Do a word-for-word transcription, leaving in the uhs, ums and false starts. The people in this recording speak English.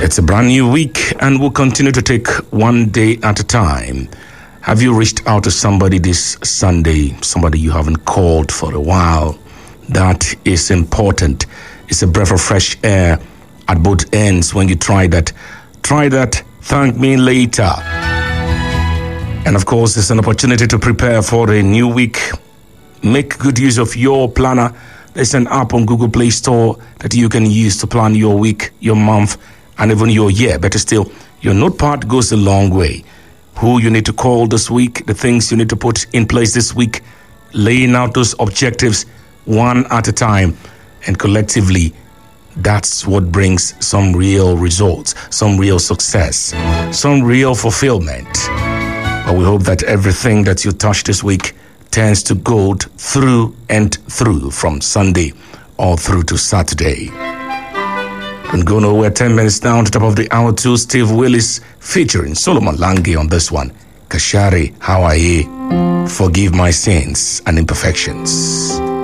It's a brand new week and we'll continue to take one day at a time. Have you reached out to somebody this Sunday, somebody you haven't called for a while? That is important. It's a breath of fresh air at both ends when you try that. Try that, thank me later. And of course, it's an opportunity to prepare for a new week. Make good use of your planner. There's an app on Google Play Store that you can use to plan your week, your month, and even your year. Better still, your notepad goes a long way. Who you need to call this week, the things you need to put in place this week, laying out those objectives one at a time, and collectively, that's what brings some real results, some real success, some real fulfillment. But we hope that everything that you touch this week turns to gold through and through, from Sunday all through to Saturday. Don't go nowhere. ten minutes down to top of the hour two, Steve Willis featuring Solomon Lange on this one. Kashari, how are you? Forgive my sins and imperfections.